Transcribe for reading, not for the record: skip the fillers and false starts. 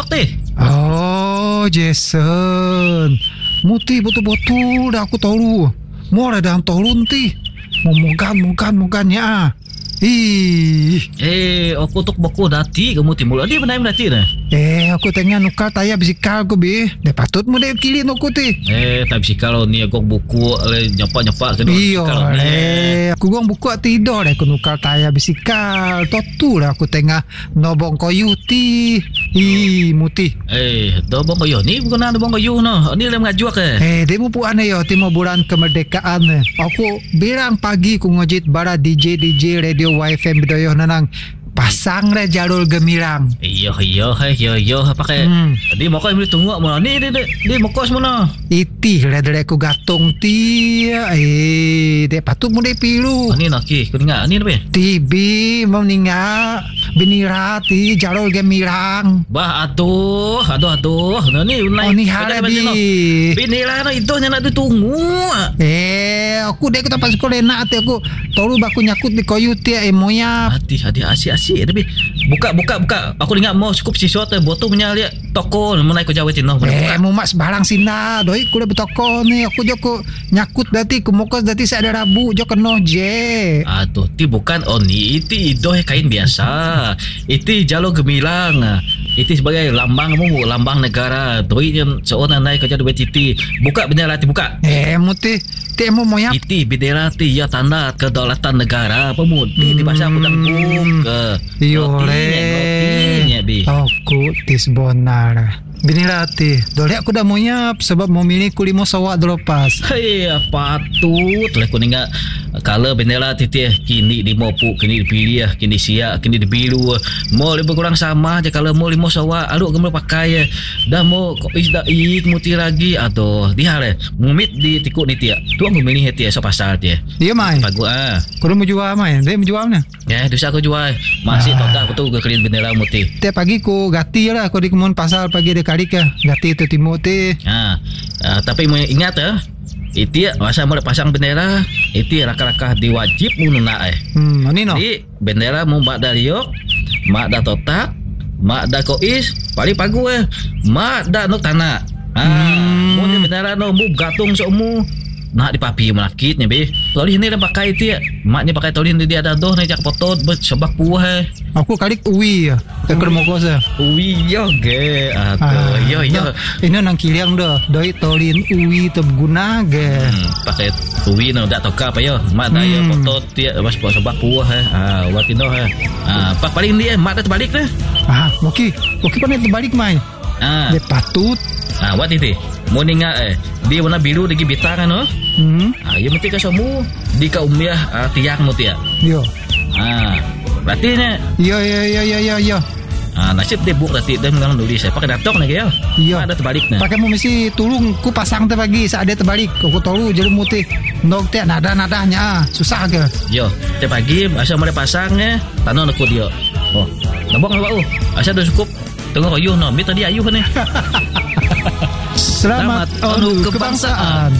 teh. Oh, Jason. Muti betul-betul dah aku tahu. Mau ada yang tolong ti. Mau mogan-mogannya. Aku tuk boko dati kamu timbul. Dia benar dati dah. Aku tengah nukar tayar bisikal aku be. Dia patut mo dia kilin aku ti. Tak bisikal ni aku buku nyepak-nyepak ke Iyo, aku gong buku tidur aku nukar tayar bisikal. Totu lah aku tengah nobong koyu ti. Muti. Dobong koyu ni bukan ada bong koyu no. Ni lem ngajuak dia mau puan yo timo bulan kemerdekaan. Aku bilang pagi ku ngojit bara DJ radio YFM Bedoyo nanang pasang re jalur gemilang. Iyo pakai. Di moko yang tunggu mo ni di moko semua. Iti re ku gatung ti. De patut mo de pilu. Ni naki ku ninga ni be. Tibi mau ninga binira ti jalur gemilang. Bah aduh. Ni ni harabi. Binira no itu nya nak ditunggu. Aku dek tempat sekolah nak aku tolu baku nyakut di koyu ti moya. Hati asyik tapi buka aku ingat mau cukup siswa teh botol punya lihat toko mau naik ke Jawa Tino mau mas barang sina doi kuda betoko ni aku joko nyakut dati kumokos dati saya ada rabu joko keno je ti bukan ni itu idoh kain biasa itu jalur gemilang itu sebagai lambang negara doi yang seorang naik ke Jawa Titi buka bendera ti buka muti temu moya itu bendera ti ya tanda kedaulatan negara pemudi di bahasa Kudang ke Yole aku tis bonar binilati dole aku dah mau nyap sebab mau milih kulimo sawak dropas patut leh kuninga kalau bendera titih kini di mopu kini dipilih kini siap kini dibilu mau lebih kurang sama aja kalau mau limo sawak aluk gemel pakai dah mau kok isda muti lagi atau dia le mumit di tikuk ni tia tuang aku milih tia so pasal tia dia mai bagus kau mau jual mai dia mau jual mana dosa aku jual masih total betul ke kelin bendera muti tiap pagi ku gati lah aku di kemun pasal pagi di kali ke gati itu Timoti tapi mau ingat itu masa mau pasang bendera itu raka-raka diwajib mununa ini no di bendera mau mak dariok mak da totak mak da kois paling pagu mak da no tanah mau bendera no mu gatung somu nak dipapi melakitnya be tolih ni dah pakai itu maknya pakai tolih dia ada doh ni jak potot sebab puah aku kali uwi ke kermo kosa uwi yo ge yo ini nang kiliang dah doi tolin uwi terguna ge pakai uwi no dak toka apa yo mak dah yo potot dia sebab puah watin doh pak paling dia mak dah terbalik dah oke pernah terbalik mai dia patut wat itu mau ninga dia warna biru lagi bitang no ya mesti ka semua di ka umiah tiang mo tia yo berarti nya yo nasib dia buk berarti dia mengang nulis pakai datok lagi ya ada terbalik nah pakai mau mesti tulung ku pasang teh pagi saat dia terbalik aku tahu jadi mutih nok teh nadanya susah ke yo teh pagi asal mulai pasangnya tanah aku dia nabok asal dah cukup tengok ayuh no mi tadi ayuh ni Selamat Hari Kebangsaan.